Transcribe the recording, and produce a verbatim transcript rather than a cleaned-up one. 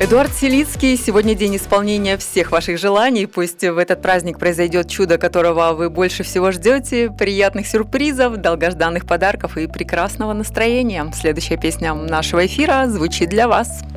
Эдуард Селицкий. Сегодня день исполнения всех ваших желаний. Пусть в этот праздник произойдет чудо, которого вы больше всего ждете. Приятных сюрпризов, долгожданных подарков и прекрасного настроения. Следующая песня нашего эфира звучит для вас.